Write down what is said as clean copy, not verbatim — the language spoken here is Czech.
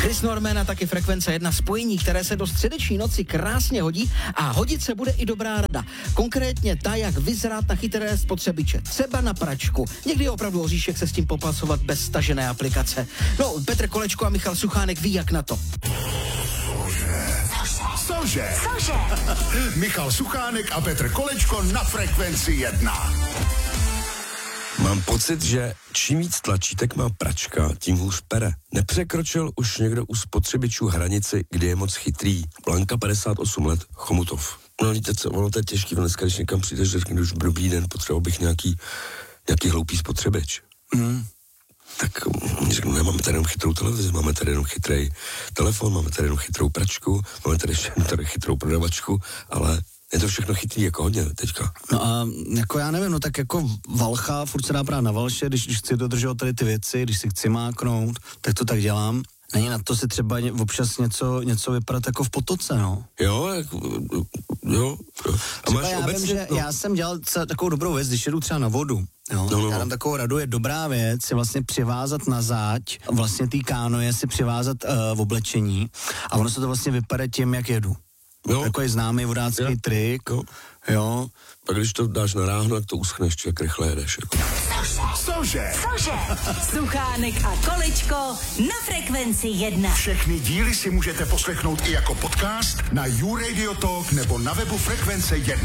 Chris Norman a taky Frekvence 1, spojení, které se do středeční noci krásně hodí a hodit se bude i dobrá rada. Konkrétně ta, jak vyzrát na chytré spotřebiče, třeba na pračku. Někdy je opravdu oříšek se s tím popasovat bez stažené aplikace. No, Petr Kolečko a Michal Suchánek ví, jak na to. Cože? Michal Suchánek a Petr Kolečko na Frekvenci 1. Mám pocit, že čím víc tlačítek má pračka, tím hůř pere. Nepřekročil už někdo u spotřebičů hranici, kdy je moc chytrý. Blanka, 58 let, Chomutov. No víte co, ono to je těžký, dneska, když někam přijdeš, řekneš, dobrý den, potřeboval bych nějaký hloupý spotřebič. Tak řeknu, ne, máme tady jenom chytrou televizi, máme tady jenom chytrý telefon, máme tady jenom chytrou pračku, máme tady chytrou prodavačku, ale je to všechno chytrý, jako hodně teďka. No a jako já nevím, no tak jako valcha, furt se dá brát na valše, když chci dodržovat tady ty věci, když si chci máknout, tak to tak dělám. Není na to si třeba občas něco vypadat jako v potoce, no. Jo. A máš já obecně, vím, že já jsem dělal takovou dobrou věc, když jedu třeba na vodu. Jo? Já dám takovou radu, je dobrá věc si vlastně přivázat na záď, vlastně tý kánoje si přivázat v oblečení a ono se to vlastně vypadá tím, jak jedu. Takový známý vodácký trik, jo. Pak když to dáš na ráhno, tak to uschneš, jak rychle jedeš. Jako. Cože? Suchánek a Kolečko na Frekvenci 1. Všechny díly si můžete poslechnout i jako podcast na YouRadio Talk nebo na webu Frekvence 1.